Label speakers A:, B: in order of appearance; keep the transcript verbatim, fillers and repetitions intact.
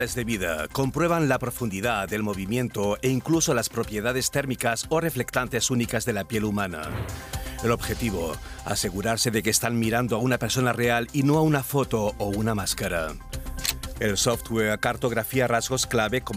A: de vida comprueban la profundidad, el movimiento e incluso las propiedades térmicas o reflectantes únicas de la piel humana. El objetivo, asegurarse de que están mirando a una persona real y no a una foto o una máscara. El software cartografía rasgos clave como